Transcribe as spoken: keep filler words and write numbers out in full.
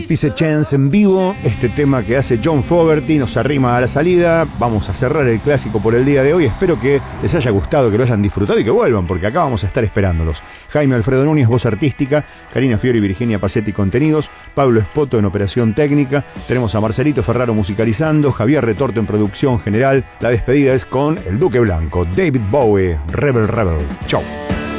Take Peace a Chance en vivo. Este tema que hace John Fogerty nos arrima a la salida. Vamos a cerrar el clásico por el día de hoy. Espero que les haya gustado, que lo hayan disfrutado y que vuelvan, porque acá vamos a estar esperándolos. Jaime Alfredo Núñez, voz artística. Karina Fiori y Virginia Pacetti, contenidos. Pablo Espoto en operación técnica. Tenemos a Marcelito Ferraro musicalizando. Javier Retorto en producción general. La despedida es con el Duque Blanco, David Bowie, Rebel Rebel. Chau.